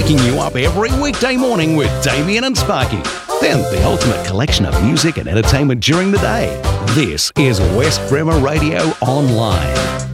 waking you up every weekday morning with Damien and Sparky. Then the ultimate collection of music and entertainment during the day. This is West Bremer Radio Online.